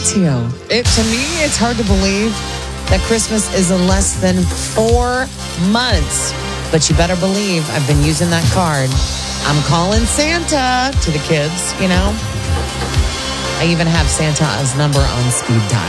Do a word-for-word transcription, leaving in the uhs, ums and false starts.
too. It to me, it's hard to believe that Christmas is in less than four months. But you better believe I've been using that card. I'm calling Santa to the kids, you know. I even have Santa's number on speed dial.